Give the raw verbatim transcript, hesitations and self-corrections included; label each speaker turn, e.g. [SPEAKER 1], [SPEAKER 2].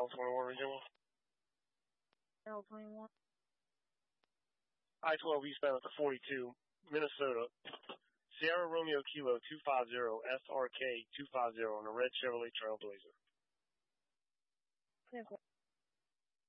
[SPEAKER 1] L twenty-one regional.
[SPEAKER 2] L twenty-one.
[SPEAKER 1] I twelve eastbound at the forty-two, Minnesota. Sierra Romeo Kilo two five zero, S R K two five zero on a red Chevrolet Trailblazer.
[SPEAKER 2] Yes,